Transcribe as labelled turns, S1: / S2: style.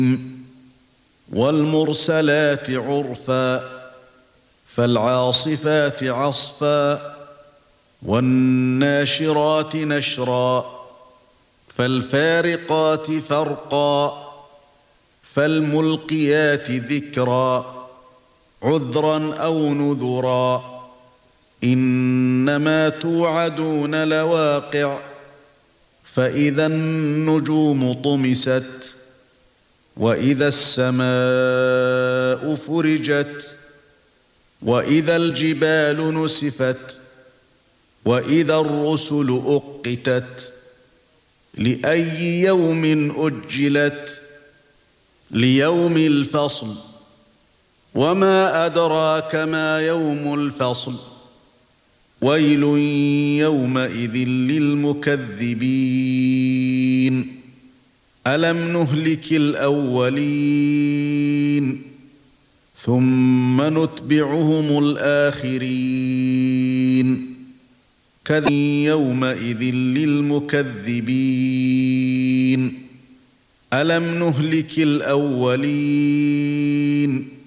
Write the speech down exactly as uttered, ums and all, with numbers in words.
S1: والمرسلات عرفا فالعاصفات عصفا والناشرات نشرا فالفارقات فرقا فالملقيات ذكرا عذرا أو نذرا إنما توعدون لواقع فإذا النجوم طمست وإذا السماء فرجت وإذا الجبال نسفت وإذا الرسل أقتت لأي يوم أجلت ليوم الفصل وما أدراك ما يوم الفصل ويل يومئذ للمكذبين ألم نهلك الأولين ثم نتبعهم الآخرين كذب يومئذ للمكذبين ألم نهلك الأولين